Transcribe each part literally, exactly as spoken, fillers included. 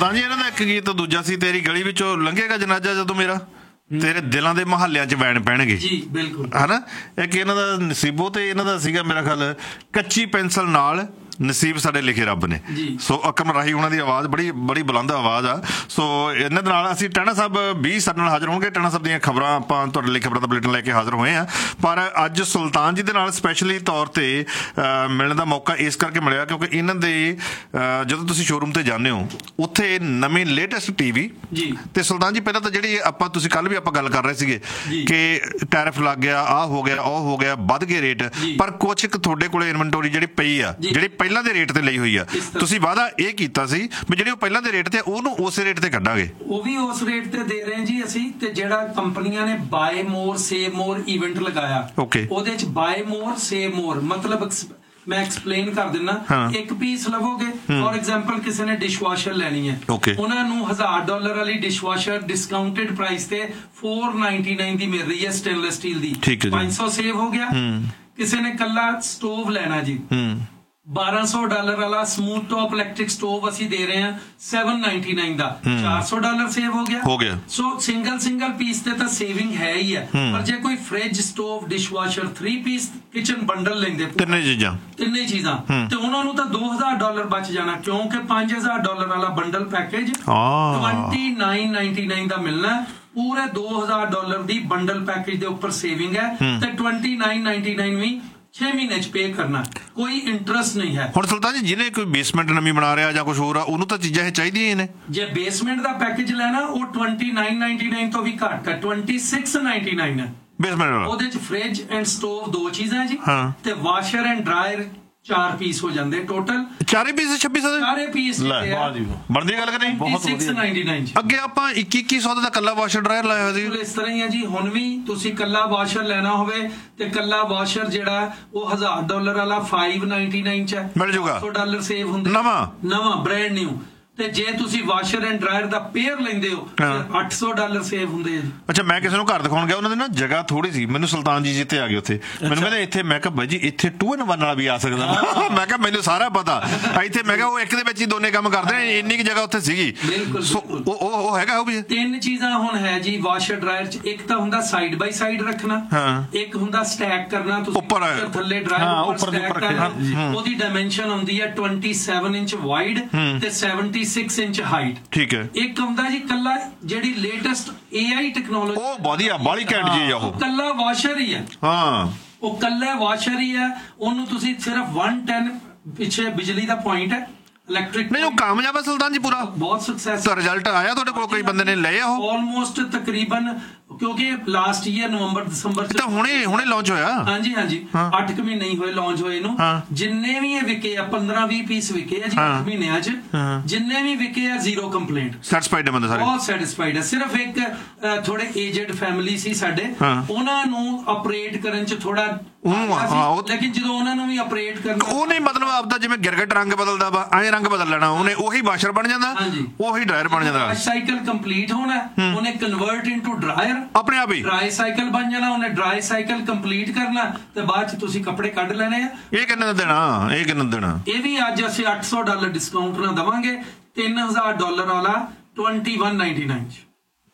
ਸੁਲਤਾਨ ਜੀ ਇਹਨਾਂ ਦਾ ਇੱਕ ਗੀਤ ਦੂਜਾ ਸੀ, ਤੇਰੀ ਗਲੀ ਵਿੱਚੋਂ ਲੰਘੇਗਾ ਜਨਾਜ਼ਾ ਜਦੋਂ ਮੇਰਾ, ਤੇਰੇ ਦਿਲਾਂ ਦੇ ਮੁਹੱਲਿਆਂ 'ਚ ਵੈਣ ਪੈਣਗੇ ਜੀ, ਬਿਲਕੁਲ ਹਨਾ। ਇੱਕ ਇਹਨਾਂ ਦਾ ਨਸੀਬੋ ਤੇ ਇਹਨਾਂ ਦਾ ਸੀਗਾ ਮੇਰਾ ਖਿਆਲ, ਕੱਚੀ ਪੈਨਸਲ ਨਾਲ ਨਸੀਬ ਸਾਡੇ ਲਿਖੇ ਰੱਬ ਨੇ। ਸੋ ਅਕਰਮ ਰਾਹੀ ਉਹਨਾਂ ਦੀ ਆਵਾਜ਼ ਬੜੀ ਬੜੀ ਬੁਲੰਦ ਆਵਾਜ਼ ਆ। ਸੋ ਇਹਨਾਂ ਦੇ ਨਾਲ ਅਸੀਂ ਟਾਣਾ ਸਾਹਿਬ ਵੀ ਸਾਡੇ ਨਾਲ ਹਾਜ਼ਰ ਹੋਣਗੇ। ਟਾਣਾ ਸਾਹਿਬ ਦੀਆਂ ਖਬਰਾਂ ਆਪਾਂ ਤੁਹਾਡੇ ਲਈ ਖਬਰਾਂ ਦਾ ਬੁਲੇਟਿਨ ਲੈ ਕੇ ਹਾਜ਼ਰ ਹੋਏ ਹਾਂ, ਪਰ ਅੱਜ ਸੁਲਤਾਨ ਜੀ ਦੇ ਨਾਲ ਸਪੈਸ਼ਲੀ ਤੌਰ ਤੇ ਮਿਲਣ ਦਾ ਮੌਕਾ ਇਸ ਕਰਕੇ ਮਿਲਿਆ ਕਿਉਂਕਿ ਇਹਨਾਂ ਦੇ ਜਦੋਂ ਤੁਸੀਂ ਸ਼ੋਰੂਮ ਤੇ ਜਾਂਦੇ ਹੋ ਉੱਥੇ ਨਵੇਂ ਲੇਟੈਸਟ ਟੀਵੀ ਤੇ ਸੁਲਤਾਨ ਜੀ ਪਹਿਲਾਂ ਤਾਂ ਜਿਹੜੀ ਆਪਾਂ ਤੁਸੀਂ ਕੱਲ ਵੀ ਆਪਾਂ ਗੱਲ ਕਰ ਰਹੇ ਸੀਗੇ ਕਿ ਟੈਰਿਫ ਲੱਗ ਗਿਆ, ਆਹ ਹੋ ਗਿਆ, ਉਹ ਹੋ ਗਿਆ, ਵੱਧ ਗਏ ਰੇਟ, ਪਰ ਕੁਛ ਇੱਕ ਤੁਹਾਡੇ ਕੋਲ ਇਨਵੈਂਟੋਰੀ ਜਿਹੜੀ ਪਈ ਆ, ਜਿਹੜੀ ਪਹਿਲਾਂ ਦੇ ਰੇਟ ਤੇ ਲਈ ਹੋਈ ਆ, ਤੁਸੀਂ ਵਾਅਦਾ ਇਹ ਕੀਤਾ ਸੀ ਵੀ ਜਿਹੜੇ ਉਹ ਪਹਿਲਾਂ ਦੇ ਰੇਟ ਤੇ ਉਹਨੂੰ ਉਸੇ ਰੇਟ ਤੇ ਕੱਢਾਂਗੇ, ਉਹ ਵੀ ਉਸ ਰੇਟ ਤੇ ਦੇ ਰਹੇ ਜੀ ਅਸੀਂ। ਤੇ ਜਿਹੜਾ ਕੰਪਨੀਆਂ ਨੇ ਬਾਏ ਮੋਰ ਸੇਵ ਮੋਰ ਇਵੈਂਟ ਲਗਾਇਆ, ਉਹਦੇ ਚ ਬਾਏ ਮੋਰ ਸੇਵ ਮੋਰ ਮਤਲਬ ਮੈਂ ਐਕਸਪਲੇਨ ਕਰ ਦਿੰਦਾ। ਇੱਕ ਪੀਸ ਲਵੋਗੇ, ਫੋਰ ਐਗਜ਼ਾਮਪਲ ਕਿਸੇ ਨੇ ਡਿਸ਼ਵਾਸ਼ਰ ਲੈਣੀ ਹੈ, ਉਹਨਾਂ ਨੂੰ ਹਜ਼ਾਰ ਡਾਲਰ ਵਾਲੀ ਡਿਸ਼ਵਾਸ਼ਰ ਡਿਸਕਾਊਂਟਡ ਪ੍ਰਾਈਸ ਤੇ ਚਾਰ ਸੌ ਨਿन्यानवे ਦੀ ਮਿਲ ਰਹੀ ਹੈ ਸਟੇਨਲੈਸ ਸਟੀਲ ਦੀ, ਪੰਜ ਸੌ ਸੇਵ ਹੋ ਗਿਆ। ਕਿਸੇ ਨੇ ਕੱਲਾ ਸਟੋਵ ਲੈਣਾ ਜੀ, ਬਾਰਾਂ ਸੌ ਡਾਲਰ ਵਾਲਾ ਸਮੂਥ ਟੌਪ ਇਲੈਕਟ੍ਰਿਕ ਸਟੋਵ ਅਸੀਂ ਦੇ ਰਹੇ ਹਾਂ ਸੱਤ ਸੌ ਨਿन्यानवे ਦਾ, ਚਾਰ ਸੌ ਡਾਲਰ ਸੇਵ ਹੋ ਗਿਆ ਹੋ ਗਿਆ ਸੋ ਸਿੰਗਲ ਸਿੰਗਲ ਪੀਸ ਤੇ ਤਾਂ ਸੇਵਿੰਗ ਹੈ ਹੀ ਹੈ, ਪਰ ਜੇ ਕੋਈ fridge, stove, dishwasher, three piece kitchen bundle ਲੈਂਦੇ ਤਿੰਨੇ ਚੀਜ਼ਾਂ ਤਿੰਨੇ ਚੀਜ਼ਾਂ ਤੇ ਉਹਨਾਂ ਨੂੰ ਤਾਂ ਦੋ ਹਜ਼ਾਰ ਡਾਲਰ ਬਚ ਜਾਣਾ, ਕਿਉਂਕਿ ਪੰਜ ਹਜ਼ਾਰ ਡਾਲਰ ਵਾਲਾ ਬੰਡਲ ਪੈਕੇਜ ਉਨੱਤੀ ਸੌ ਨਿन्यानवे ਦਾ ਮਿਲਣਾ। ਪੂਰੇ ਦੋ ਹਜ਼ਾਰ ਡਾਲਰ ਦੀ ਬੰਡਲ ਪੈਕੇਜ ਦੇ ਉੱਪਰ ਸੇਵਿੰਗ ਹੈ ਤੇ ਉਨੱਤੀ ਸੌ ਨਿन्यानवे ਵੀ ਛੇ ਮਹੀਨੇ ਚ ਪੇ ਕਰਨਾ, ਕੋਈ ਇੰਟਰਸਟ ਨਹੀਂ ਹੈ। ਹੁਣ ਸੁਲਤਾਨ ਜੀ ਜਿਹਨੇ ਕੋਈ ਬੇਸਮੈਂਟ ਨਵੀਂ ਬਣਾ ਰਿਹਾ ਜਾਂ ਕੁਝ ਹੋਰ ਆ, ਉਹਨੂੰ ਤਾਂ ਚੀਜ਼ਾਂ ਇਹ ਚਾਹੀਦੀਆਂ ਹੀ ਨੇ। ਜੇ ਬੇਸਮੈਂਟ ਦਾ ਪੈਕੇਜ ਲੈਣਾ ਉਹ ਉਨੱਤੀ ਸੌ ਨਿन्यानवे ਤੋਂ ਵੀ ਘੱਟ ਹੈ, ਛੱਬੀ ਸੌ ਨਿन्यानवे ਹੈ ਬੇਸਮੈਂਟ ਵਾਲਾ। ਉਹਦੇ ਚ ਫ੍ਰਿਜ ਐਂਡ ਸਟੋਵ ਦੋ ਚੀਜ਼ਾਂ ਜੀ ਤੇ ਵਾਸ਼ਰ ਐਂਡ ਡਰਾਇਰ ਚਾਰ ਪੀਸ ਹੋ ਜਾਂਦੇ ਟੋਟਲ, ਚਾਰੇ ਪੀਸ ਛੱਬੀ ਸੌ ਚਾਰੇ ਪੀਸ ਬਣਦੀ ਗੱਲ ਕਿ ਨਹੀਂ? ਬਹੁਤ ਵਧੀਆ। ਅੱਗੇ ਆਪਾਂ ਇੱਕੀ ਇੱਕੀ ਸੌ ਦਾ ਕੱਲਾ ਵਾਸ਼ਰ ਡਰਾਇਰ ਲਾਇਆ ਹੋਇਆ ਸੀ, ਇਸ ਤਰ੍ਹਾਂ ਹੀ ਹੈ ਜੀ। ਹੁਣ ਵੀ ਤੁਸੀਂ ਕੱਲਾ ਵਾਸ਼ਰ ਲੈਣਾ ਹੋਵੇ ਤੇ ਕੱਲਾ ਵਾਸ਼ਰ ਜਿਹੜਾ ਉਹ ਹਜ਼ਾਰ ਡਾਲਰ ਵਾਲਾ ਪੰਜ ਸੌ ਨਿन्यानवे ਚ ਮਿਲ ਜੂਗਾ, ਸੌ ਡਾਲਰ ਸੇਵ ਹੁੰਦੇ ਨਵਾਂ ਨਵਾਂ ਬ੍ਰਾਂਡ ਨਿਊ। ਤੇ ਜੇ ਤੁਸੀਂ washer and dryer the pair ਲੈਂਦੇ ਹੋ ਅੱਠ ਸੌ ਡਾਲਰ ਸੇਵ ਹੁੰਦੇ ਆ ਜੀ। ਅੱਛਾ, ਮੈਂ ਕਿਸੇ ਨੂੰ ਘਰ ਦਿਖਾਉਣ ਗਿਆ, ਉਹਨਾਂ ਦੀ ਨਾ ਜਗ੍ਹਾ ਥੋੜੀ ਸੀ, ਮੈਨੂੰ ਸੁਲਤਾਨ ਜੀ ਜਿੱਥੇ ਆ ਗਏ ਉੱਥੇ ਮੈਨੂੰ ਕਹਿੰਦੇ ਇੱਥੇ, ਮੈਂ ਕਿਹਾ ਬਾਈ ਜੀ ਇੱਥੇ ਟੂ ਇਨ ਵਨ ਵਾਲਾ ਵੀ ਆ ਸਕਦਾ, ਮੈਂ ਕਿਹਾ ਮੈਨੂੰ ਸਾਰਾ ਪਤਾ ਇੱਥੇ, ਮੈਂ ਕਿਹਾ ਉਹ ਇੱਕ ਦੇ ਵਿੱਚ ਹੀ ਦੋਨੇ ਕੰਮ ਕਰਦੇ ਨੇ, ਇੰਨੀ ਕੁ ਜਗ੍ਹਾ ਉੱਥੇ ਸੀਗੀ। ਉਹ ਹੈਗਾ ਉਹ ਵੀ ਤਿੰਨ ਚੀਜ਼ਾਂ ਹੁਣ ਹੈ ਜੀ ਵਾਸ਼ਰ ਡਰਾਇਰ ਚ। ਇੱਕ ਤਾਂ ਹੁੰਦਾ ਸਾਈਡ ਬਾਈ ਸਾਈਡ ਰੱਖਣਾ, ਇੱਕ ਹੁੰਦਾ ਸਟੈਕ ਕਰਨਾ, ਤੁਸੀਂ ਉੱਪਰ ਥੱਲੇ ਡਰਾਇਰ ਉੱਪਰ ਸਟੈਕ ਕਰਨਾ, ਉਹਦੀ ਡਾਇਮੈਂਸ਼ਨ ਹੁੰਦੀ ਹੈ ਸੱਤਾਈ ਇੰਚ ਵਾਈਡ ਤੇ ਸੱਤਰ ਛੇ ਇੰਚ ਹਾਈਟ। ਠੀਕ ਹੈ। ਇੱਕ ਹੁੰਦਾ ਜੀ ਕੱਲਾ ਜਿਹੜੀ ਲੇਟੈਸਟ ਏ ਆਈ ਟੈਕਨੋਲੋਜੀ, ਉਹ ਵਧੀਆ ਬਾਲੀ ਘੈਂਟ ਜੀ ਆ, ਉਹ ਕੱਲਾ ਵਾਸ਼ਰ ਹੀ ਹੈ। ਹਾਂ, ਉਹ ਕੱਲਾ ਵਾਸ਼ਰ ਹੀ ਹੈ, ਉਹਨੂੰ ਤੁਸੀਂ ਸਿਰਫ ਇੱਕ ਸੌ ਦਸ ਪਿੱਛੇ ਬਿਜਲੀ ਦਾ ਪੁਆਇੰਟ ਹੈ ਇਲੈਕਟ੍ਰਿਕ। ਨਹੀਂ, ਉਹ ਕਾਮਯਾਬ ਹੈ ਸੁਲਤਾਨ ਜੀ ਪੂਰਾ, ਬਹੁਤ ਸਕਸੈਸ ਦਾ ਰਿਜ਼ਲਟ ਆਇਆ ਤੁਹਾਡੇ ਕੋਲ? ਕਈ ਬੰਦੇ ਨੇ ਲਏ ਆ ਉਹ ਆਲਮੋਸਟ ਤਕਰੀਬਨ, ਕਿਉਂਕਿ ਲਾਸਟ ਈਅਰ ਨਵੰਬਰ ਦਸੰਬਰ ਚ ਤਾਂ ਹੁਣੇ ਹੁਣੇ ਲਾਂਚ ਹੋਇਆ। ਹਾਂਜੀ ਹਾਂਜੀ, ਅੱਠ ਕੁ ਮਹੀਨੇ ਹੀ ਹੋਏ ਲਾਂਚ ਹੋਏ ਨੂੰ। ਜਿੰਨੇ ਵੀ ਇਹ ਵਿਕੇ ਆ ਪੰਦਰਾਂ ਵੀਹ ਪੀਸ ਵਿਕੇ ਆ ਜੀ ਅੱਠ ਮਹੀਨਿਆਂ ਚ, ਜਿੰਨੇ ਵੀ ਵਿਕੇ ਆ ਜ਼ੀਰੋ ਕੰਪਲੇਂਟ, ਸੈਟੀਸਫਾਈਡ ਹੈ ਬੰਦੇ ਸਾਰੇ, ਬਹੁਤ ਸੈਟੀਸਫਾਈਡ ਹੈ। ਸਿਰਫ ਇੱਕ ਥੋੜੇ ਏਜਡ ਫੈਮਿਲੀ ਸੀ ਸਾਡੇ, ਉਹਨਾਂ ਨੂੰ ਆਪਰੇਟ ਕਰਨ ਚ ਥੋੜਾ, ਲੇਕਿਨ ਜਦੋਂ ਉਹਨਾਂ ਨੂੰ ਵੀ ਆਪਰੇਟ ਕਰਨਾ, ਉਹ ਨਹੀਂ ਮਤਲਬ ਆਪਦਾ ਜਿਵੇਂ ਗਿਰਗਟ ਰੰਗ ਬਦਲਦਾ ਵਾ ਐ ਰੰਗ ਬਦਲ ਲੈਣਾ ਉਹਨੇ, ਉਹੀ ਵਾਸ਼ਰ ਬਣ ਜਾਂਦਾ, ਉਹੀ ਡਰਾਇਰ ਬਣ ਜਾਂਦਾ। ਸਾਈਕਲ ਕੰਪਲੀਟ ਹੋਣਾ, ਉਹਨੇ ਕਨਵਰਟ ਇਨਟੂ ਡਰਾਇਰ ਆਪਣੇ ਆਪ ਹੀ, ਡਰਾਈ ਸਾਈਕਲ ਬਣ ਜਾਣਾ, ਉਹਨੇ ਡਰਾਈ ਸਾਈਕਲ ਕੰਪਲੀਟ ਕਰਨਾ ਤੇ ਬਾਅਦ ਚ ਤੁਸੀਂ ਕੱਪੜੇ ਕੱਢ ਲੈਣੇ ਆ। ਇਹ ਕਿੰਨੇ ਦਾ ਦੇਣਾ? ਇਹ ਕਿੰਨੇ ਦਾ ਦੇਣਾ? ਇਹ ਵੀ ਅੱਜ ਅਸੀਂ ਅੱਠ ਸੌ ਡਾਲਰ ਡਿਸਕਾਊਂਟ ਨਾਲ ਦੇਵਾਂਗੇ, ਤਿੰਨ ਹਜ਼ਾਰ ਡਾਲਰ ਵਾਲਾ ਇਕੱਤੀ ਸੌ ਨਿन्यानवे,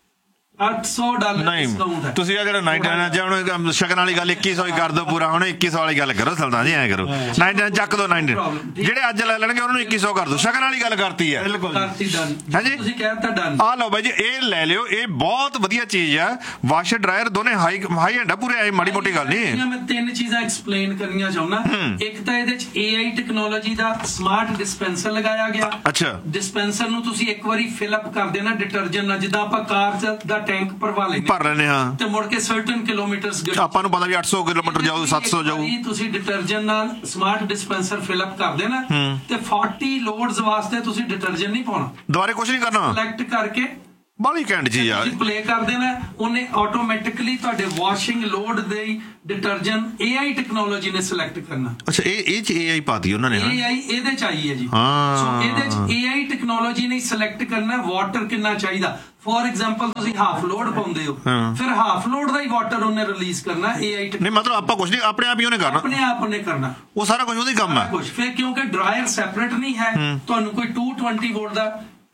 ਅੱਠ ਸੌ ਡਾਲਰ ਡਿਸਕਾਊਂਟ ਹੈ। ਤੁਸੀਂ ਆ ਜਿਹੜਾ ਨਿन्यानवे ਜੇ ਹੁਣ ਸ਼ਗਨ ਵਾਲੀ ਗੱਲ ਇੱਕੀ ਸੌ ਹੀ ਕਰ ਦੋ ਪੂਰਾ, ਹੁਣ ਇੱਕੀ ਸੌ ਵਾਲੀ ਗੱਲ ਕਰੋ ਸੁਲਤਾਨ ਜੀ, ਐਂ ਕਰੋ ਨਿन्यानवे ਚੱਕ ਦੋ, ਨਿन्यानवे ਜਿਹੜੇ ਅੱਜ ਲੈ ਲੈਣਗੇ ਉਹਨਾਂ ਨੂੰ ਇੱਕੀ ਸੌ ਕਰ ਦੋ, ਸ਼ਗਨ ਵਾਲੀ ਗੱਲ ਕਰਤੀ ਹੈ। ਹਾਂਜੀ, ਤੁਸੀਂ ਕਹਿਤਾ ਡਨ। ਆ ਲਓ ਬਾਈ ਜੀ, ਇਹ ਲੈ ਲਿਓ, ਇਹ ਬਹੁਤ ਵਧੀਆ ਚੀਜ਼ ਆ। ਵਾਸ਼ਰ ਡਰਾਇਰ ਦੋਨੇ ਹਾਈ ਹਾਈ ਐਂਡ ਆ ਪੂਰੇ, ਐ ਮਾੜੀ ਮੋਟੀ ਗੱਲ ਨਹੀਂ। ਮੈਂ ਤਿੰਨ ਚੀਜ਼ਾਂ ਐਕਸਪਲੇਨ ਕਰਨੀਆਂ ਚਾਹੁੰਦਾ। ਇੱਕ ਤਾਂ ਇਹਦੇ ਚ ਏ I technology the smart dispenser ਲਗਾਇਆ ਗਿਆ। ਅੱਛਾ, ਡਿਸਪੈਂਸਰ ਨੂੰ ਤੁਸੀਂ ਇੱਕ ਵਾਰੀ ਫਿਲ ਅਪ ਕਰ ਦੇਣਾ ਡਿਟਰਜੈਂਟ ਨਾਲ, ਜਿੱਦਾਂ ਆਪਾਂ ਕਾਰ ਦਾ ਟੈਂਕ ਭਰਵਾ ਲੈਂਦੇ ਭਰ ਲੈਂਦੇ ਹਾਂ ਤੇ ਮੁੜ ਕੇ ਸਰਟਨ ਕਿਲੋਮੀਟਰਸ, ਆਪਾਂ ਨੂੰ ਪਤਾ ਵੀ ਅੱਠ ਸੌ ਕਿਲੋਮੀਟਰ ਜਾਊ, ਸੱਤ ਸੌ ਜਾਊ। ਤੁਸੀਂ ਡਿਟਰਜੈਂਟ ਨਾਲ ਸਮਾਰਟ ਡਿਸਪੈਂਸਰ ਫਿਲ ਅਪ ਕਰ ਦੇਣਾ ਤੇ ਚਾਲੀ ਲੋਡਸ ਵਾਸਤੇ ਤੁਸੀਂ ਡਿਟਰਜੈਂਟ ਨਹੀਂ ਪਾਉਣਾ, ਦੁਬਾਰੇ ਕੁਝ ਨਹੀਂ ਕਰਨਾ, ਸਿਲੈਕਟ ਕਰਕੇ ਬਾਲੀ ਘੈਂਟ ਜੀ ਯਾਰ ਪਲੇ ਕਰ ਦੇਣਾ, ਉਹਨੇ ਆਟੋਮੈਟਿਕਲੀ ਤੁਹਾਡੇ ਵਾਸ਼ਿੰਗ ਲੋਡ ਦੇ ਡਿਟਰਜੈਂਟ ਏ ਆਈ ਟੈਕਨੋਲੋਜੀ ਨੇ ਸਿਲੈਕਟ ਕਰਨਾ। ਅੱਛਾ, ਇਹ ਇਹ ਚ ਏ ਆਈ ਪਾਤੀ ਉਹਨਾਂ ਨੇ, ਏ ਆਈ ਇਹਦੇ ਚ ਆਈ ਹੈ ਜੀ। ਸੋ ਇਹਦੇ ਚ ਏ ਆਈ ਟੈਕਨੋਲੋਜੀ ਨੇ ਸਿਲੈਕਟ ਕਰਨਾ ਵਾਟਰ ਕਿੰਨਾ ਚਾਹੀਦਾ। ਫੋਰ ਐਗਜ਼ਾਮਪਲ ਤੁਸੀਂ ਹਾਫ ਲੋਡ ਪਾਉਂਦੇ ਹੋ, ਫਿਰ ਹਾਫ ਲੋਡ ਦਾ ਹੀ ਵਾਟਰ ਉਹਨੇ ਰਿਲੀਜ਼ ਕਰਨਾ ਏ ਆਈ। ਨਹੀਂ ਮਤਲਬ ਆਪਾਂ ਕੁਝ ਨਹੀਂ, ਆਪਣੇ ਆਪ ਹੀ ਉਹਨੇ ਕਰਨਾ, ਆਪਣੇ ਆਪ ਉਹਨੇ ਕਰਨਾ, ਉਹ ਸਾਰਾ ਕੁਝ ਉਹਦਾ ਹੀ ਕੰਮ ਹੈ ਕੁਝ। ਫਿਰ ਕਿਉਂਕਿ ਡਰਾਇਰ ਸੈਪਰੇਟ ਨਹੀਂ ਹੈ, ਤੁਹਾਨੂੰ ਕੋਈ ਦੋ ਸੌ ਵੀਹ ਵੋਲਟ ਦਾ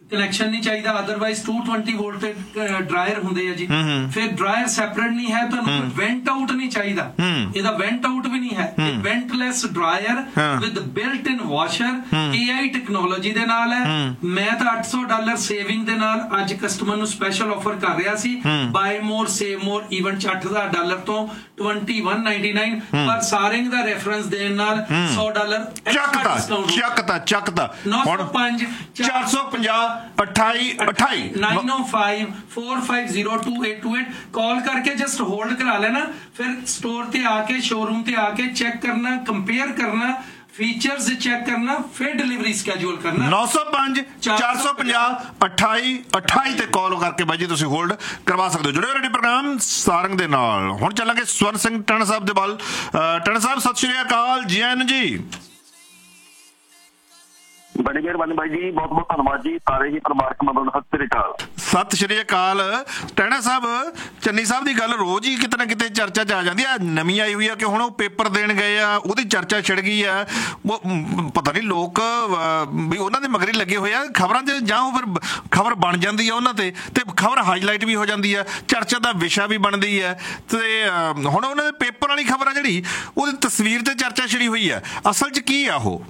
ਕਨੈਕਸ਼ਨ ਨਹੀਂ ਚਾਹੀਦਾ, ਅਦਰਵਾਈਜ਼ ਦੋ ਸੌ ਵੀਹ ਵੋਲਟ ਤੇ ਡਰਾਇਰ ਹੁੰਦੇ ਆ ਜੀ। ਫਿਰ ਡਰਾਇਰ ਸੈਪਰੇਟ ਨਹੀਂ ਹੈ, ਤੁਹਾਨੂੰ ਵੈਂਟ ਆਊਟ ਨਹੀਂ ਚਾਹੀਦਾ, ਇਹਦਾ ਵੈਂਟ ਆਊਟ ਵੀ ਨਹੀਂ ਹੈ, ਇਹ ਵੈਂਟਲੈਸ dryer with built in washer, A I technology ਦੇ ਨਾਲ ਹੈ। ਮੈਂ ਤਾਂ ਅੱਠ ਸੌ ਡਾਲਰ ਸੇਵਿੰਗ ਦੇ ਨਾਲ ਅੱਜ ਕਸਟਮਰ ਨੂੰ ਸਪੈਸ਼ਲ ਆਫਰ ਕਰ ਰਿਹਾ ਸੀ, ਬਾਏ ਮੋਰ ਸੇਵ ਮੋਰ ਇਵੈਂਟ ਚ ਅੱਠ ਹਜ਼ਾਰ ਡਾਲਰ ਤੋਂ ਇਕੱਤੀ ਸੌ ਨਿਨਆਨਵੇਂ, ਪਰ ਸਾਰਿੰਗ ਦਾ ਰੈਫਰੈਂਸ ਦੇਣ ਨਾਲ ਸੌ ਡਾਲਰ ਚੱਕਦਾ ਚੱਕਦਾ ਚੱਕਦਾ ਨੌ ਸੌ ਪੰਜ ਚਾਰ ਸੌ ਪੰਜਾਹ ਅਠਾਈ ਅਠਾਈ ਨਾइन ओ five four five zero to eight to eight call करके जस्ट होल्ड करा लेना, फिर स्टोर ते आके शोरूम ते आके चेक करना, कंपेयर करना, फीचर्स चेक करना, फिर डिलीवरी स्केड्यूल करना। नौ सौ पांच चार सौ पचास अठाई अठाई ते कॉल करके बाई जी तुसीं होल्ड करवा सकते हो। जुड़े हो रेडी प्रोग्राम सारंग दे नाल। हुण चलांगे स्वर्ण सिंह टण साहब दे वल। टण साहब सत श्री अकाल, जी आन जी। बड़ी मेहरबानी भाई जी, बहुत बहुत धन्यवाद जी, सारे ही परिवार को मैं सत श्री अकाल। सत श्री अकाल। टैना साहब, चन्नी साहब की गल रोज ही किते ना किते चर्चा च आ जाती है, नवीं आई हुई है कि हुण वो पेपर देण गए आ, ਉਹਦੀ चर्चा छिड़ गई है, वो पता नहीं लोग भी उन्हां दे मगरी लगे हुए आ खबरां 'ਚ, ਜਾਂ ਉਹ ਫਿਰ खबर बन जाती है उन्हां ते ते खबर हाईलाइट भी हो जाती है, चर्चा का विषय भी बनती है। ते हुण उन्हां दे पेपर वाली खबर आ जिहड़ी ਉਹਦੀ तस्वीर ते चर्चा छिड़ी हुई है, असल 'ਚ ਕੀ ਆ ਉਹ?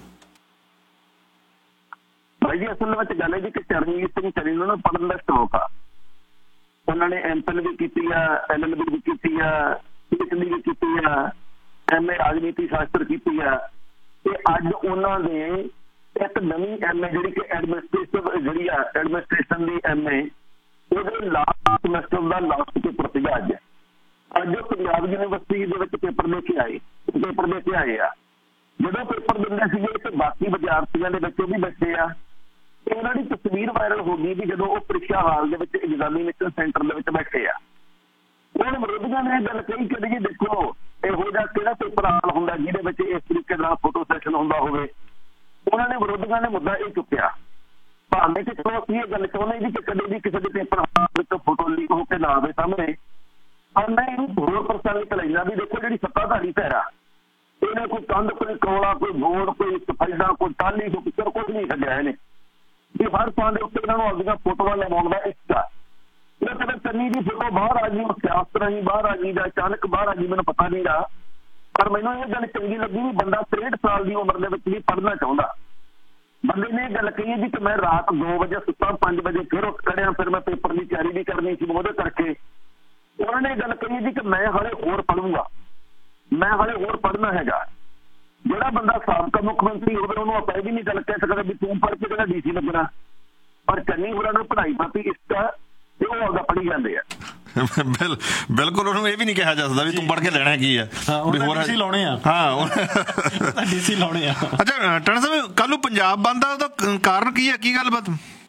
भाई जी असल में गल है जी कि चरणजीत सिंह चन्नी ਨੂੰ ਪੜ੍ਹਨ ਦਾ ਸ਼ੌਕ ਆ, ਉਹਨਾਂ ਨੇ ਐਮਪਿਲ ਵੀ ਕੀਤੀ ਆ, ਐਲਐਲਬੀ ਵੀ ਕੀਤੀ ਆ, ਪੀਐਚਡੀ ਵੀ ਕੀਤੀ ਆ, ਐਮਏ ਰਾਜਨੀਤੀ ਸ਼ਾਸਤਰ ਕੀਤੀ ਆ, ਤੇ ਅੱਜ ਉਹਨਾਂ ਦੇ ਇੱਕ ਨਵੀਂ ਐਮਏ ਜਿਹੜੀ ਕਿ ਐਡਮਿਨਿਸਟ੍ਰੇਟਿਵ ਜਿਹੜੀ ਆ ਐਡਮਿਨਿਸਟ੍ਰੇਸ਼ਨ ਦੀ ਐਮਏ, ਉਹਦੇ ਲਾਸਟ ਸਮੈਸਟਰ ਦਾ ਲਾਸਟ ਪੇਪਰ ਸੀਗਾ ਅੱਜ। ਅੱਜ ਉਹ ਪੰਜਾਬ ਯੂਨੀਵਰਸਿਟੀ ਦੇ ਵਿੱਚ ਪੇਪਰ ਦੇ ਕੇ ਆਏ ਪੇਪਰ ਦੇ ਕੇ ਆਏ ਆ। ਜਦੋਂ ਪੇਪਰ ਦਿੰਦੇ ਸੀਗੇ ਤੇ ਬਾਕੀ ਵਿਦਿਆਰਥੀਆਂ ਦੇ ਬੱਚੇ ਵੀ ਬੈਠੇ ਆ, ਉਹਨਾਂ ਦੀ ਤਸਵੀਰ ਵਾਇਰਲ ਹੋ ਗਈ ਵੀ ਜਦੋਂ ਉਹ ਪ੍ਰੀਖਿਆ ਹਾਲ ਦੇ ਵਿੱਚ ਐਗਜ਼ਾਮੀਨੇਸ਼ਨ ਸੈਂਟਰ ਦੇ ਵਿੱਚ ਬੈਠੇ ਆ। ਹੁਣ ਵਿਰੋਧੀਆਂ ਨੇ ਗੱਲ ਕਹੀ ਕਿ ਜੀ ਦੇਖੋ ਇਹੋ ਜਿਹਾ ਕਿਹੜਾ ਪੇਪਰ ਹਾਲ ਹੁੰਦਾ ਜਿਹਦੇ ਵਿੱਚ ਇਸ ਤਰੀਕੇ ਨਾਲ ਫੋਟੋ ਸੈਸ਼ਨ ਹੁੰਦਾ ਹੋਵੇ। ਉਹਨਾਂ ਨੇ ਵਿਰੋਧੀਆਂ ਨੇ ਮੁੱਦਾ ਇਹ ਚੁੱਕਿਆ, ਭਾਵੇਂ ਕਿ ਚਲੋ ਅਸੀਂ ਇਹ ਗੱਲ ਚਾਹੁੰਦੇ ਜੀ ਕਿ ਕਦੇ ਵੀ ਕਿਸੇ ਦੇ ਪੇਪਰ ਹਾਲ ਵਿੱਚ ਫੋਟੋ ਲੀਕ ਹੋ ਕੇ ਨਾ ਆਵੇ ਸਾਹਮਣੇ, ਪਰ ਮੈਂ ਇਹਨੂੰ ਹੋਰ ਪ੍ਰਸੰਗਿਤ ਲੈਂਦਾ ਵੀ ਦੇਖੋ ਜਿਹੜੀ ਸੱਤਾਧਾਰੀ ਧਿਰ ਆ, ਇਹਨੇ ਕੋਈ ਕੰਧ, ਕੋਈ ਕੌਲਾ, ਕੋਈ ਬੋਰਡ, ਕੋਈ ਸਫੈਦਾ, ਕੋਈ ਟਾਲੀ, ਕੋਈ ਪਿੱਛਰ ਕੁਝ ਨਹੀਂ ਛੱਡਿਆ ਇਹਨੇ ਵੀ ਹਰ ਥਾਂ ਦੇ ਉੱਤੇ ਇਹਨਾਂ ਨੂੰ ਆਪਣੀਆਂ ਫੋਟੋਆਂ ਲਗਾਉਣ ਦਾ ਇੱਛਾ। ਇਹ ਕਦੇ ਚੰਨੀ ਦੀ ਫੋਟੋ ਬਾਹਰ ਆ ਗਈ, ਸਿਆਸਤ ਰਾਹੀਂ ਬਾਹਰ ਆ ਗਈ ਜਾਂ ਅਚਾਨਕ ਬਾਹਰ ਆ ਗਈ, ਮੈਨੂੰ ਪਤਾ ਨਹੀਂ ਗਾ, ਪਰ ਮੈਨੂੰ ਇਹ ਗੱਲ ਚੰਗੀ ਲੱਗੀ ਵੀ ਬੰਦਾ ਤਰੇਹਠ ਸਾਲ ਦੀ ਉਮਰ ਦੇ ਵਿੱਚ ਵੀ ਪੜ੍ਹਨਾ ਚਾਹੁੰਦਾ। ਬੰਦੇ ਨੇ ਇਹ ਗੱਲ ਕਹੀ ਜੀ ਕਿ ਮੈਂ ਰਾਤ ਦੋ ਵਜੇ ਸੁੱਤਾ, ਪੰਜ ਵਜੇ ਫਿਰ ਉੱਠ ਖੜਿਆ, ਫਿਰ ਮੈਂ ਪੇਪਰ ਦੀ ਤਿਆਰੀ ਵੀ ਕਰਨੀ ਸੀ, ਉਹਦੇ ਕਰਕੇ ਉਹਨਾਂ ਨੇ ਇਹ ਗੱਲ ਕਹੀ ਜੀ ਕਿ ਮੈਂ ਹਾਲੇ ਹੋਰ ਪੜ੍ਹੂੰਗਾ, ਮੈਂ ਹਾਲੇ ਹੋਰ ਪੜ੍ਹਨਾ ਹੈਗਾ। ਜਿਹੜਾ ਬੰਦਾ ਸਾਬਕਾ ਮੁੱਖ ਮੰਤਰੀ ਹੋਵੇ ਉਹਨੂੰ ਆਪਾਂ ਇਹ ਵੀ ਨਹੀਂ ਗੱਲ ਕਹਿ ਸਕਦਾ ਵੀ ਤੂੰ ਪੜ੍ਹ ਕੇ ਜਿਹੜਾ ਡੀਸੀ ਲੱਗਣਾ, ਪਰ ਚੰਨੀ ਹੋਰਾਂ ਨੂੰ ਪੜ੍ਹਾਈ ਪ੍ਰਤੀ ਇਸ਼ਕਾ ਤੇ ਉਹ ਆਪਦਾ ਪੜ੍ਹੀ ਜਾਂਦੇ ਆ। ਬਿਲਕੁਲ, ਉਹਨੂੰ ਇਹ ਵੀ ਨਹੀਂ ਕਿਹਾ ਜਾ ਸਕਦਾ ਵੀ ਤੂੰ ਪੜ੍ਹ ਕੇ ਲੈਣਾ ਕੀ ਆ, ਡੀਸੀ ਲਾਉਣੇ ਆ। ਹਾਂ ਡੀਸੀ ਲਾਉਣੇ ਆ। ਅੱਛਾ ਟਣਾ ਸਾਹਿਬ, ਕੱਲ ਨੂੰ ਪੰਜਾਬ ਬੰਦ ਆ, ਉਹਦਾ ਕਾਰਨ ਕੀ ਹੈ, ਕੀ ਗੱਲਬਾਤ?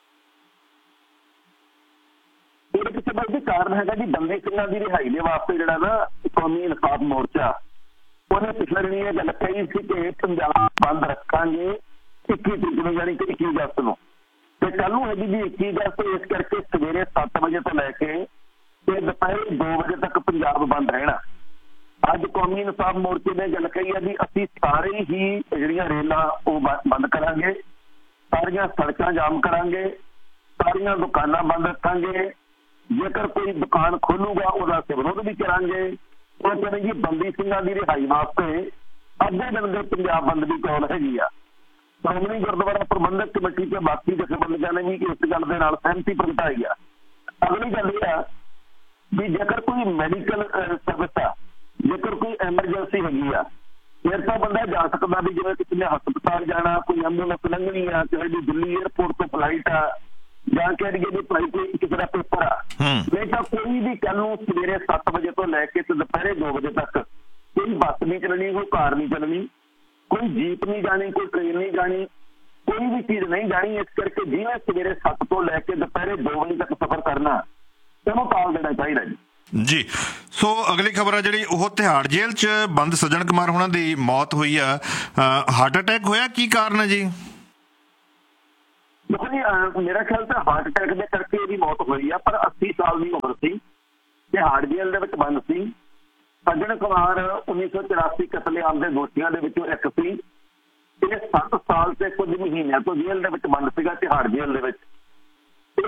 ਉਹਦੇ ਪਿੱਛੇ ਬਸ ਜੀ ਕਾਰਨ ਹੈਗਾ ਜੀ ਬੰਦੀ ਸਿੰਘਾਂ ਦੀ ਰਿਹਾਈ ਦੇ ਵਾਸਤੇ ਜਿਹੜਾ ਨਾ ਕੌਮੀ ਇਨਸਾਫ ਮੋਰਚਾ, ਉਹਨੇ ਪਿਛਲੇ ਦਿਨ ਇਹ ਗੱਲ ਕਹੀ ਸੀ ਕਿ ਪੰਜਾਬ ਬੰਦ ਰੱਖਾਂਗੇ ਇੱਕੀ ਤਰੀਕ ਨੂੰ, ਯਾਨੀ ਕਿ ਇੱਕੀ ਅਗਸਤ ਨੂੰ, ਤੇ ਕੱਲ ਨੂੰ ਹੈਗੀ ਜੀ ਇੱਕੀ ਅਗਸਤ। ਇਸ ਕਰਕੇ ਸਵੇਰੇ ਸੱਤ ਵਜੇ ਤੋਂ ਲੈ ਕੇ ਤੇ ਦੁਪਹਿਰ ਦੋ ਵਜੇ ਤੱਕ ਪੰਜਾਬ ਬੰਦ ਰਹਿਣਾ। ਅੱਜ ਕੌਮੀ ਇਨਸਾਫ ਮੋਰਚੇ ਨੇ ਗੱਲ ਕਹੀ ਹੈ ਵੀ ਅਸੀਂ ਸਾਰੇ ਹੀ ਜਿਹੜੀਆਂ ਰੇਲਾਂ ਉਹ ਬੰਦ ਕਰਾਂਗੇ, ਸਾਰੀਆਂ ਸੜਕਾਂ ਜਾਮ ਕਰਾਂਗੇ, ਸਾਰੀਆਂ ਦੁਕਾਨਾਂ ਬੰਦ ਰੱਖਾਂਗੇ, ਜੇਕਰ ਕੋਈ ਦੁਕਾਨ ਖੋਲੂਗਾ ਉਹਦਾ ਅਸੀਂ ਵਿਰੋਧ ਵੀ ਕਰਾਂਗੇ। ਉਹ ਕਹਿੰਦੇ ਜੀ ਬੰਦੀ ਸਿੰਘਾਂ ਦੀ ਰਿਹਾਈ ਵਾਸਤੇ ਅੱਧੇ ਦਿਨ ਦੇ ਪੰਜਾਬ ਬੰਦ ਦੀ ਕੌਲ ਹੈਗੀ ਆ। ਸ਼੍ਰੋਮਣੀ ਗੁਰਦੁਆਰਾ ਪ੍ਰਬੰਧਕ ਕਮੇਟੀ ਤੇ ਬਾਕੀ ਜਥੇਬੰਦੀਆਂ ਨੇ ਵੀ ਇਸ ਗੱਲ ਦੇ ਨਾਲ ਸਹਿਮਤੀ ਪ੍ਰਗਟਾਈ ਆ। ਅਗਲੀ ਗੱਲ ਇਹ ਆ ਵੀ ਜੇਕਰ ਕੋਈ ਮੈਡੀਕਲ ਸਰਵਿਸ ਆ, ਜੇਕਰ ਕੋਈ ਐਮਰਜੈਂਸੀ ਹੈਗੀ ਆ, ਫਿਰ ਤਾਂ ਬੰਦਾ ਜਾ ਸਕਦਾ ਵੀ ਜਿਵੇਂ ਕਿਸੇ ਨੇ ਹਸਪਤਾਲ ਜਾਣਾ, ਕੋਈ ਐਂਬੂਲੈਂਸ ਲੰਘਣੀ ਆ, ਕਿਸੇ ਦੀ ਦਿੱਲੀ ਏਅਰਪੋਰਟ ਤੋਂ ਫਲਾਈਟ ਆ, ਜਾਂ ਕਹਿ ਦਈਏ ਵੀ ਫਲਾਈਟ ਕਿਸੇ ਦਾ ਪੇਪਰ ਆ, ਨਹੀਂ ਤਾਂ ਕੋਈ ਵੀ ਕੱਲ ਨੂੰ ਸਵੇਰੇ ਸੱਤ ਵਜੇ ਤੋਂ ਲੈ ਕੇ ਤੇ ਦੁਪਹਿਰੇ ਦੋ ਵਜੇ ਤੱਕ ਕੋਈ ਬੱਸ ਨਹੀਂ ਚੱਲਣੀ, ਕੋਈ ਕਾਰ ਨਹੀਂ ਚੱਲਣੀ, ਕੋਈ ਜੀਪ ਨਹੀਂ ਜਾਣੀ, ਕੋਈ ਟ੍ਰੇਨ ਨਹੀਂ ਜਾਣੀ, ਕੋਈ ਵੀ ਚੀਜ਼ ਨਹੀਂ ਜਾਣੀ। ਇਸ ਕਰਕੇ ਜਿਹਨੇ ਸਵੇਰੇ ਸੱਤ ਤੋਂ ਲੈ ਕੇ ਦੁਪਹਿਰੇ ਦੋ ਵਜੇ ਤੱਕ ਸਫ਼ਰ ਕਰਨਾ ਉਹਨੂੰ ਟਾਲ ਦੇਣਾ ਚਾਹੀਦਾ ਜੀ। ਜੀ ਸੋ ਅਗਲੀ ਖਬਰ ਆ ਜਿਹੜੀ ਉਹ ਤਿਹਾੜ ਜੇਲ੍ਹ 'ਚ ਬੰਦ ਸੱਜਣ ਕੁਮਾਰ ਹੋਣਾ ਦੀ ਮੌਤ ਹੋਈ ਆ, ਹਾਰਟ ਅਟੈਕ ਹੋਇਆ, ਕੀ ਕਾਰਨ ਹੈ ਜੀ? ਦੇਖੋ ਜੀ ਮੇਰਾ ਖਿਆਲ ਤਾਂ ਹਾਰਟ ਅਟੈਕ ਦੇ ਕਰਕੇ ਇਹਦੀ ਮੌਤ ਹੋਈ ਆ, ਪਰ ਅੱਸੀ ਸਾਲ ਦੀ ਉਮਰ ਸੀ, ਤਿਹਾੜ ਜੇਲ੍ਹ ਦੇ ਵਿੱਚ ਬੰਦ ਸੀ। ਸੱਜਣ ਕੁਮਾਰ ਉੱਨੀ ਸੌ ਚੁਰਾਸੀ ਕਤਲੇਆਮ ਦੇ ਦੋਸ਼ੀਆਂ ਦੇ ਵਿੱਚੋਂ ਇੱਕ ਸੀ। ਇਹ ਸੱਤ ਸਾਲ ਤੇ ਕੁਝ ਮਹੀਨਿਆਂ ਤੋਂ ਜੇਲ੍ਹ ਦੇ ਵਿੱਚ ਬੰਦ ਸੀਗਾ, ਤਿਹਾੜ ਜੇਲ੍ਹ ਦੇ ਵਿੱਚ।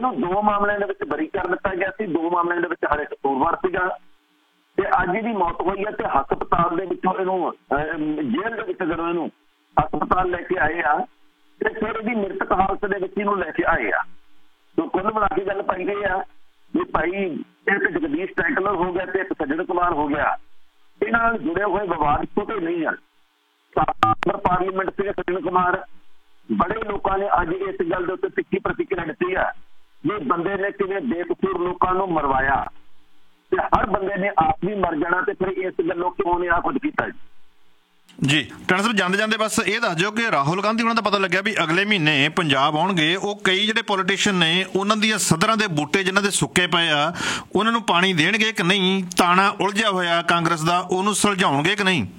ਇਹਨੂੰ ਦੋ ਮਾਮਲਿਆਂ ਦੇ ਵਿੱਚ ਬਰੀ ਕਰ ਦਿੱਤਾ ਗਿਆ ਸੀ, ਦੋ ਮਾਮਲਿਆਂ ਦੇ ਵਿੱਚ ਹਰੇ ਕਸੂਰਵਾਰ ਸੀਗਾ ਤੇ ਅੱਜ ਇਹਦੀ ਮੌਤ ਹੋਈ ਹੈ ਤੇ ਹਸਪਤਾਲ ਦੇ ਵਿੱਚੋਂ ਇਹਨੂੰ ਜੇਲ੍ਹ ਦੇ ਵਿੱਚ ਜਦੋਂ ਇਹਨੂੰ ਹਸਪਤਾਲ ਲੈ ਕੇ ਆਏ ਆ ਤੇ ਫਿਰ ਇਹਦੀ ਮ੍ਰਿਤਕ ਹਾਲਤ ਦੇ ਵਿੱਚ ਇਹਨੂੰ ਲੈ ਕੇ ਆਏ ਆ। ਸੋ ਕੁੱਲ ਮਿਲਾ ਕੇ ਗੱਲ ਪਾਈ ਗਈ ਆ ਵੀ ਭਾਈ ਇੱਕ ਜਗਦੀਸ਼ ਟੈਂਕਲਰ ਹੋ ਗਿਆ ਤੇ ਇੱਕ ਸੱਜਣ ਕੁਮਾਰ ਹੋ ਗਿਆ, ਇਹਨਾਂ ਨਾਲ ਜੁੜੇ ਹੋਏ ਵਿਵਾਦ ਛੋਟੇ ਨਹੀਂ ਹਨ। ਮੈਂਬਰ ਪਾਰਲੀਮੈਂਟ ਸੀ ਸੱਜਣ ਕੁਮਾਰ, ਬੜੇ ਲੋਕਾਂ ਨੇ ਅੱਜ ਇਸ ਗੱਲ ਦੇ ਉੱਤੇ ਤਿੱਖੀ ਪ੍ਰਤੀਕਿਰਿਆ ਦਿੱਤੀ ਆ ਵੀ ਬੰਦੇ ਨੇ ਕਿਵੇਂ ਬੇਕਸੂਰ ਲੋਕਾਂ ਨੂੰ ਮਰਵਾਇਆ ਤੇ ਹਰ ਬੰਦੇ ਨੇ ਆਪ ਵੀ ਮਰ ਜਾਣਾ ਤੇ ਫਿਰ ਇਸ ਗੱਲੋਂ ਕਿਉਂ ਨੇ ਆ ਕੁਝ ਕੀਤਾ ਜੀ। ਜੀ ਟੈਣਾ ਸਾਹਿਬ ਜਾਂਦੇ ਜਾਂਦੇ ਬਸ ਇਹ ਦੱਸ ਦਿਓ ਕਿ ਰਾਹੁਲ ਗਾਂਧੀ ਉਹਨਾਂ ਦਾ ਪਤਾ ਲੱਗਿਆ ਵੀ ਅਗਲੇ ਮਹੀਨੇ ਪੰਜਾਬ ਆਉਣਗੇ, ਉਹ ਕਈ ਜਿਹੜੇ ਪੋਲੀਟੀਸ਼ੀਅਨ ਨੇ ਉਹਨਾਂ ਦੀਆਂ ਸਦਰਾਂ ਦੇ ਬੂਟੇ ਜਿਨ੍ਹਾਂ ਦੇ ਸੁੱਕੇ ਪਏ ਆ ਉਹਨਾਂ ਨੂੰ ਪਾਣੀ ਦੇਣਗੇ ਕਿ ਨਹੀਂ, ਤਾਣਾ ਉਲਝਿਆ ਹੋਇਆ ਕਾਂਗਰਸ ਦਾ ਉਹਨੂੰ ਸੁਲਝਾਉਣਗੇ ਕਿ ਨਹੀਂ?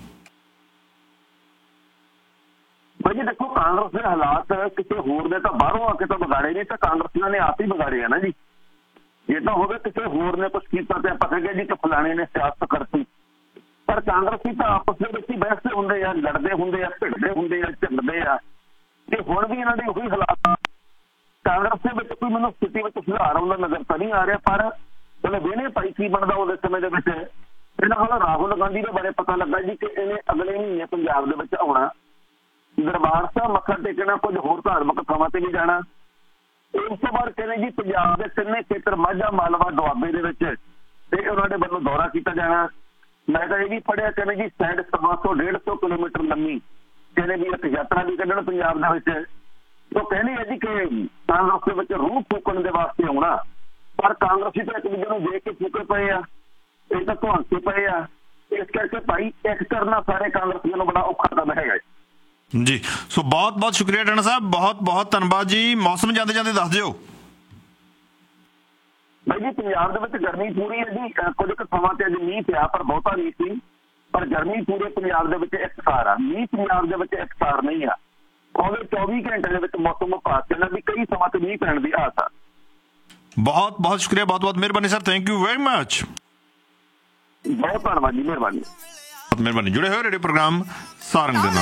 ਭਾਈ ਜੀ ਦੇਖੋ, ਕਾਂਗਰਸ ਦੇ ਹਾਲਾਤ ਕਿਸੇ ਹੋਰ ਨੇ ਤਾਂ ਬਾਹਰੋਂ ਆ ਕੇ ਤਾਂ ਵਿਗਾੜੇ ਨਹੀਂ, ਤਾਂ ਕਾਂਗਰਸੀਆਂ ਨੇ ਆਪ ਹੀ ਵਿਗਾੜੇ ਆ ਨਾ ਜੀ। ਜੇ ਤਾਂ ਹੋਵੇ ਕਿਸੇ ਹੋਰ ਨੇ ਕੁਛ ਕੀਤਾ ਤੇ ਆਪਾਂ ਕਹੀਏ ਜੀ ਕਿ ਫਲਾਣੇ ਨੇ ਸਿਆਸਤ ਕਰਤੀ, ਪਰ ਕਾਂਗਰਸੀ ਤਾਂ ਆਪਸ ਦੇ ਵਿੱਚ ਹੀ ਬਹਿਸਦੇ ਹੁੰਦੇ ਆ, ਲੜਦੇ ਹੁੰਦੇ ਆ, ਭਿੜਦੇ ਹੁੰਦੇ ਆ, ਝਗੜਦੇ ਆ ਤੇ ਹੁਣ ਵੀ ਇਹਨਾਂ ਦੇ ਉਹੀ ਹਾਲਾਤ। ਕਾਂਗਰਸ ਦੇ ਵਿੱਚ ਕੋਈ ਮੈਨੂੰ ਸਥਿਤੀ ਵਿੱਚ ਸੁਧਾਰ ਆਉਂਦਾ ਨਜ਼ਰ ਤਾਂ ਨਹੀਂ ਆ ਰਿਹਾ, ਪਰ ਚਲੋ ਵੇਣੇ ਭਾਈ ਕੀ ਬਣਦਾ ਉਹਦੇ ਸਮੇਂ ਦੇ ਵਿੱਚ। ਇਹਨਾਂ ਕੋਲ ਰਾਹੁਲ ਗਾਂਧੀ ਦੇ ਬਾਰੇ ਪਤਾ ਲੱਗਾ ਜੀ ਕਿ ਇਹਨੇ ਅਗਲੇ ਮਹੀਨੇ ਪੰਜਾਬ ਦੇ ਵਿੱਚ ਆਉਣਾ, ਦਰਬਾਰ ਸਾਹਿਬ ਮੱਥਾ ਟੇਕਣਾ, ਕੁਝ ਹੋਰ ਧਾਰਮਿਕ ਥਾਵਾਂ ਤੇ ਵੀ ਜਾਣਾ। ਉਸ ਤੋਂ ਬਾਅਦ ਕਹਿੰਦੇ ਜੀ ਪੰਜਾਬ ਦੇ ਤਿੰਨੇ ਖੇਤਰ ਮਾਝਾ, ਮਾਲਵਾ, ਦੁਆਬੇ ਦੇ ਵਿੱਚ ਤੇ ਉਹਨਾਂ ਦੇ ਵੱਲੋਂ ਦੌਰਾ ਕੀਤਾ ਜਾਣਾ। ਮੈਂ ਤਾਂ ਇਹ ਵੀ ਪੜ੍ਹਿਆ ਕਹਿੰਦੇ ਜੀ ਸਾਢੇ ਸਵਾ ਸੌ ਡੇਢ ਸੌ ਕਿਲੋਮੀਟਰ ਲੰਮੀ ਕਹਿੰਦੇ ਵੀ ਇੱਕ ਯਾਤਰਾ ਵੀ ਕੱਢਣ ਪੰਜਾਬ ਦੇ ਵਿੱਚ। ਉਹ ਕਹਿੰਦੇ ਹੈ ਜੀ ਕਿ ਕਾਂਗਰਸ ਦੇ ਵਿੱਚ ਰੂਹ ਫੂਕਣ ਦੇ ਵਾਸਤੇ ਆਉਣਾ, ਪਰ ਕਾਂਗਰਸੀ ਤਾਂ ਇੱਕ ਦੂਜੇ ਨੂੰ ਦੇਖ ਕੇ ਫੂਕੇ ਪਏ ਆ, ਇਹ ਤਾਂ ਧੁਆਂਕੇ ਪਏ ਆ। ਇਸ ਕਰਕੇ ਭਾਈ ਇੱਕ ਕਰਨਾ ਸਾਰੇ ਕਾਂਗਰਸੀਆਂ ਨੂੰ ਬੜਾ ਔਖਾ ਕੰਮ ਹੈਗਾ ਜੀ। ਸੋ ਬਹੁਤ ਬਹੁਤ ਸ਼ੁਕਰੀਆ ਟੈਣਾ ਸਾਹਿਬ, ਬਹੁਤ ਬਹੁਤ ਧੰਨਵਾਦ ਜੀ। ਮੌਸਮ ਜਾਂਦੇ ਜਾਂਦੇ ਦੱਸ ਦਿਓ। ਭਾਈ ਜੀ ਪੰਜਾਬ ਦੇ ਵਿੱਚ ਗਰਮੀ ਪੂਰੀ ਹੈ ਜੀ, ਕੁਝ ਕੁ ਥਾਵਾਂ ਤੇ ਅੱਜ ਮੀਂਹ ਪਿਆ ਪਰ ਬਹੁਤਾ ਨਹੀਂ ਸੀ, ਪਰ ਗਰਮੀ ਪੂਰੇ ਪੰਜਾਬ ਦੇ ਵਿੱਚ ਇਕਸਾਰ ਆ। ਮੀਂਹ ਪੰਜਾਬ ਦੇ ਵਿੱਚ ਇਕਸਾਰ ਨਹੀਂ ਆ। ਆਉਂਦੇ ਚੌਵੀ ਘੰਟੇ ਦੇ ਵਿੱਚ ਮੌਸਮ ਵਿਭਾਗ ਕਹਿੰਦਾ ਵੀ ਕਈ ਥਾਵਾਂ ਤੇ ਮੀਂਹ ਪੈਣ ਦੀ ਆਸ ਆ। ਬਹੁਤ ਬਹੁਤ ਸ਼ੁਕਰੀਆ, ਬਹੁਤ ਬਹੁਤ ਮਿਹਰਬਾਨੀ sir, thank you very much. ਬਹੁਤ ਧੰਨਵਾਦ ਜੀ, ਮਿਹਰਬਾਨੀ ਮਿਹਰਬਾਨੀ। ਜੁੜੇ ਹੋਏ ਰੇਡੀਓ ਪ੍ਰੋਗਰਾਮ ਸਾਰੰਗ ਦੇ ਨਾਲ।